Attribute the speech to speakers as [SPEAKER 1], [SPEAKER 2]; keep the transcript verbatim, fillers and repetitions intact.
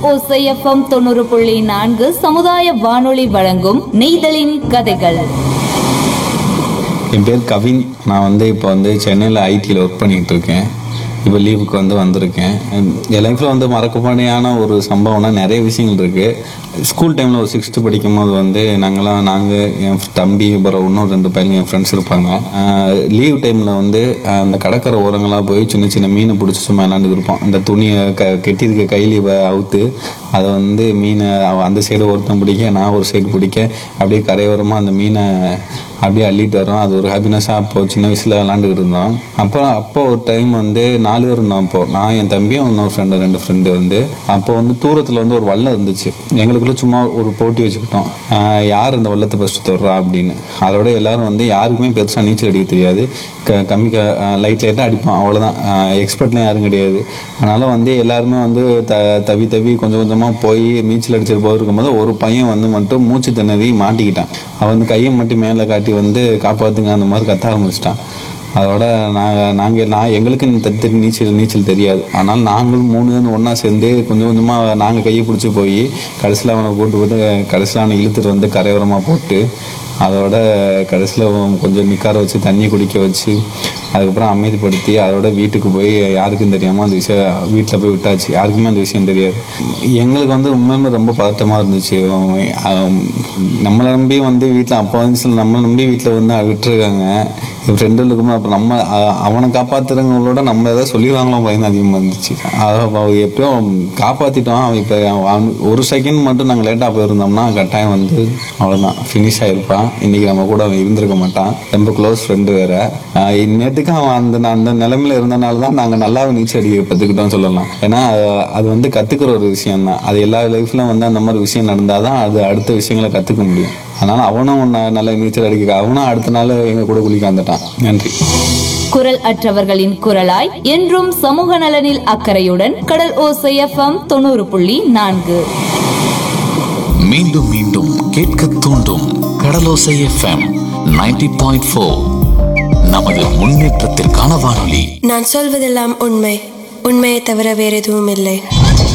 [SPEAKER 1] ஓசை எஃப்எம் தொண்ணூறு புள்ளி நான்கு சமுதாய வானொலி வழங்கும் நெய்தலின் கதைகள்.
[SPEAKER 2] என் பேர் கவின். நான் வந்து இப்போ வந்து சென்னையில் ஐடியில் ஒர்க் பண்ணிகிட்டு இருக்கேன். இப்போ லீவுக்கு வந்து வந்திருக்கேன். என் லைஃப்பில் வந்து மறக்கப்பாடியான ஒரு சம்பவம்னா நிறைய விஷயங்கள் இருக்குது. ஸ்கூல் டைமில் ஒரு சிக்ஸ்த்து படிக்கும் போது வந்து நாங்களாம் நாங்கள் என் தம்பி அப்புறம் இன்னும் ரெண்டு பையன் என் ஃப்ரெண்ட்ஸ் இருப்பாங்க. லீவ் டைமில் வந்து அந்த கடற்கரை ஓரங்களாக போய் சின்ன சின்ன மீனை பிடிச்சி சும்மா விளாண்டுட்டு இருப்போம். இந்த துணியை க கெட்டியிருக்க கையில் அவுத்து அதை வந்து மீனை அந்த சைடு ஒருத்தன் பிடிக்க, நான் ஒரு சைடு பிடிக்க, அப்படியே கரையோரமாக அந்த மீனை அப்படியே அள்ளிட்டு வரோம். அது ஒரு ஹாப்பினஸாக அப்போது சின்ன வயசில் விளாண்டுக்கிட்டு இருந்தோம். அப்போ அப்போ ஒரு டைம் வந்து நாலு பேர் இருந்தோம். அப்போது நான் என் தம்பியும் இன்னொரு ஃப்ரெண்டு ரெண்டு ஃப்ரெண்டு வந்து அப்போ வந்து தூரத்தில் வந்து ஒரு வல்லம் இருந்துச்சு. எங்களுக்குள்ளே சும்மா ஒரு போட்டி வச்சுக்கிட்டோம், யார் இந்த வல்லத்தை ஃபஸ்ட்டு தொடுறா அப்படின்னு. அதோட எல்லோரும் வந்து யாருக்குமே பெருசாக நீச்சல் அடிக்க தெரியாது. க கம்மி க லைட் லைட்டாக அடிப்போம், அவ்வளோதான். எக்ஸ்பர்ட்லாம் யாரும் கிடையாது. அதனால் வந்து எல்லாருமே வந்து த தவி தவி கொஞ்சம் கொஞ்சமாக போய் நீச்சல் அடிச்சுட்டு போயிருக்கும் போது ஒரு பையன் வந்து மட்டும் மூச்சு திணறி மாட்டிக்கிட்டான். அவன் வந்து கையை மட்டும் மேலே காட்டி வந்து காப்பாற்றுங்க அந்த மாதிரி கத்த ஆரம்பிச்சிட்டான். அதோட நாங்கள் நாங்கள் நான் எங்களுக்கு தத்து நீச்சல் நீச்சல் தெரியாது. ஆனால் நாங்களும் மூணு பேரும் ஒன்றா சேர்ந்து கொஞ்சம் கொஞ்சமாக நாங்கள் கையை பிடிச்சி போய் கடைசியில் அவனை போட்டு போட்டு கடைசியில் அவனை இழுத்துட்டு வந்து கரையோரமாக போட்டு அதோட கடைசியில் கொஞ்சம் நிற்கார வச்சு தண்ணி குடிக்க வச்சு அதுக்கப்புறம் அமைதிப்படுத்தி அதோட வீட்டுக்கு போய் யாருக்கும் தெரியாமல் அந்த விஷயம் வீட்டில் போய் விட்டாச்சு. யாருக்குமே அந்த விஷயம் தெரியாது. எங்களுக்கு வந்து உண்மையுமே ரொம்ப பதட்டமாக இருந்துச்சு. நம்மளை நம்பி வந்து வீட்டில் அப்போ வந்து நம்மளை நம்பி வீட்டில் வந்து விட்டுருக்காங்க. என் ஃப்ரெண்டு இருக்கும்போது அப்போ நம்ம அவனை காப்பாற்றுறவங்களோட நம்ம எதாவது சொல்லிடுவாங்களோ பயந்து அதிகமாக இருந்துச்சு. அதை எப்படியோ காப்பாற்றிட்டோம். அவன் இப்போ ஒரு செகண்ட் மட்டும் நாங்கள் லேட்டாக போயிருந்தோம்னா கட்டாயம் வந்து அவ்வளோதான், ஃபினிஷ் ஆகிருப்பான். இன்றைக்கி நம்ம கூட அவன் இருந்திருக்க மாட்டான். ரொம்ப க்ளோஸ் ஃப்ரெண்டு வேறு. நேற்றுக்கு அவன் அந்த அந்த நிலைமையில் இருந்தனால தான் நாங்கள் நல்லா நீச்சல் அடிக்க கற்றுக்கிட்டோம் சொல்லலாம். ஏன்னா அது வந்து கற்றுக்கிற ஒரு விஷயம் தான். அது எல்லா லைஃப்லையும் வந்து அந்த மாதிரி விஷயம் நடந்தால் தான் அது அடுத்த விஷயங்களை கற்றுக்க முடியும். அதனால் அவனும் நல்ல நீச்சல் அடிக்க அவனும் அடுத்த நாள் எங்கள் கூட குளிக்க வந்துட்டான். நன்றி.
[SPEAKER 1] குரல் அற்றவர்களின் குரலாய் என்றும் சமூக நலனில் அக்கறையுடன் கடல் ஓசை எஃப்எம் தொண்ணூறு புள்ளி நான்கு.
[SPEAKER 3] மீண்டும் மீண்டும் கேட்க தூண்டும் கடலோசை எஃப்எம் நைன்டி பாயிண்ட் ஃபோர். நமது முன்னேற்றத்திற்கான வானொலி.
[SPEAKER 4] நான் சொல்வதெல்லாம் உண்மை, உண்மையை தவிர வேற எதுவும் இல்லை.